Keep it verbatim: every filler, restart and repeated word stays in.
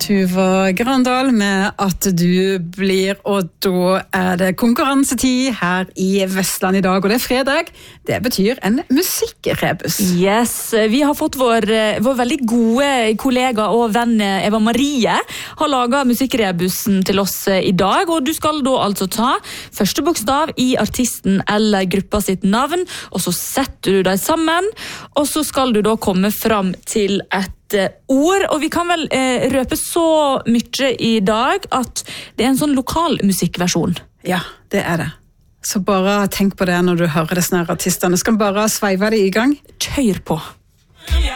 Tuva Grandal med at du blir, og da er det konkurransetid her i Vestland i dag, og det er fredag. Det betyr en musikkrebus. Yes, vi har fått vår, vår veldig gode kollega og venn Eva Marie har laget musikkrebusen til oss i dag, og du skal da altså ta første bokstav i artisten eller gruppa sitt navn, og så setter du deg sammen, og så skal du da komme fram til et ord, og vi kan vel eh, røpe så mye i dag at det er en sånn lokal musikkversjon. Ja, det er det. Så bare tenk på det når du hører det sånne artistene. Skal bare sveive det i gang. Kjør på!